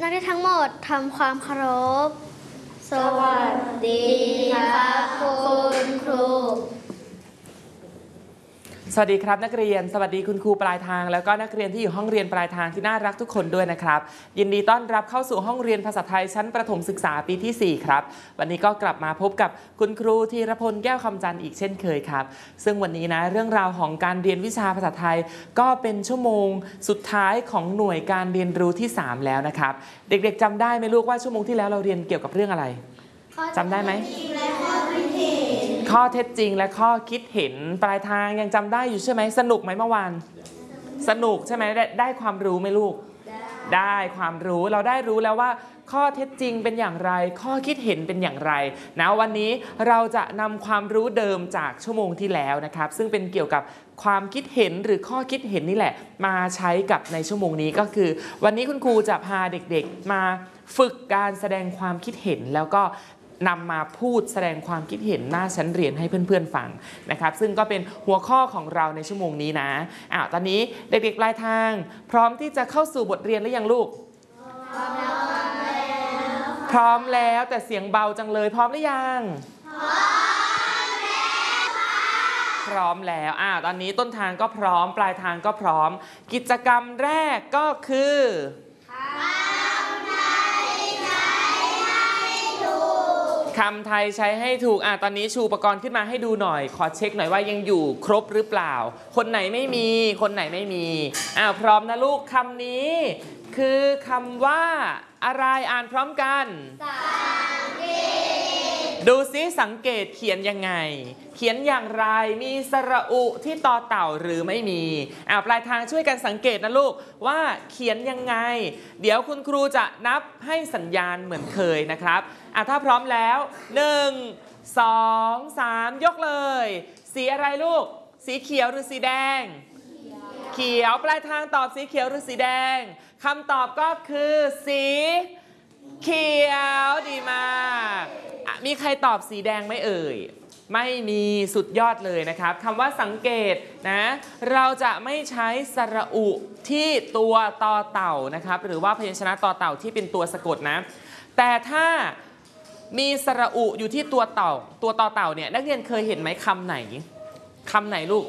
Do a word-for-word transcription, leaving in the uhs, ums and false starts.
นักเรียนทั้งหมดทำความเคารพสวัสดีครับคุณครูสวัสดีครับนักเรียนสวัสดีคุณครูปลายทางแล้วก็นักเรียนที่อยู่ห้องเรียนปลายทางที่น่ารักทุกคนด้วยนะครับยินดีต้อนรับเข้าสู่ห้องเรียนภาษาไทยชั้นประถมศึกษาปีที่สี่ครับวันนี้ก็กลับมาพบกับคุณครูธีรพลแก้วคำจันทร์อีกเช่นเคยครับซึ่งวันนี้นะเรื่องราวของการเรียนวิชาภาษาไทยก็เป็นชั่วโมงสุดท้ายของหน่วยการเรียนรู้ที่สามแล้วนะครับเด็กๆจำได้ไหมลูกว่าชั่วโมงที่แล้วเราเรียนเกี่ยวกับเรื่องอะไรจำได้ไหมข้อเท็จจริงและข้อคิดเห็นปลายทางยังจำได้อยู่ใช่ไหมสนุกไหมเมื่อวานสนุกใช่ไหมได้ได้ความรู้ไหมลูกได้ความรู้เราได้รู้แล้วว่าข้อเท็จจริงเป็นอย่างไรข้อคิดเห็นเป็นอย่างไรนะวันนี้เราจะนำความรู้เดิมจากชั่วโมงที่แล้วนะครับซึ่งเป็นเกี่ยวกับความคิดเห็นหรือข้อคิดเห็นนี่แหละมาใช้กับในชั่วโมงนี้ก็คือวันนี้คุณครูจะพาเด็กๆมาฝึกการแสดงความคิดเห็นแล้วก็นำมาพูดแสดงความคิดเห็นหน้าชั้นเรียนให้เพื่อนๆฟังนะครับซึ่งก็เป็นหัวข้อของเราในชั่วโมงนี้นะอ้าวตอนนี้เด็กๆปลายทางพร้อมที่จะเข้าสู่บทเรียนหรือยังลูกพร้อมแล้วพร้อมแล้วแต่เสียงเบาจังเลยพร้อมหรือยังพร้อมแล้วพร้อมแล้วอ้าวตอนนี้ต้นทางก็พร้อมปลายทางก็พร้อมกิจกรรมแรกก็คือคำไทยใช้ให้ถูกอ่ะตอนนี้ชูอุปกรณ์ขึ้นมาให้ดูหน่อยขอเช็คหน่อยว่ายังอยู่ครบหรือเปล่าคนไหนไม่มีคนไหนไม่มีอ่ะพร้อมนะลูกคำนี้คือคำว่าอะไรอ่านพร้อมกันสังเกตดูซิสังเกตเขียนยังไงเขียนอย่างไรมีสระอุที่ต่อเต่าหรือไม่มีอ่ะปลายทางช่วยกันสังเกตนะลูกว่าเขียนยังไงเดี๋ยวคุณครูจะนับให้สัญญาณเหมือนเคยนะครับอ่ะถ้าพร้อมแล้วหนึ่ง สอง สามยกเลยสีอะไรลูกสีเขียวหรือสีแดงเขียวปลายทางตอบสีเขียวหรือสีแดงคำตอบก็คือสีเขียวดีมากมีใครตอบสีแดงไหมเอ่ยไม่มีสุดยอดเลยนะครับคำว่าสังเกตนะเราจะไม่ใช้สระอุที่ตัวต่อเต่านะครับหรือว่าพยัญชนะต่อเต่าที่เป็นตัวสะกดนะแต่ถ้ามีสระอุอยู่ที่ตัวเต่าตัวต่อเต่าเนี่ยนักเรียนเคยเห็นไหมคำไหนคำไหนลูก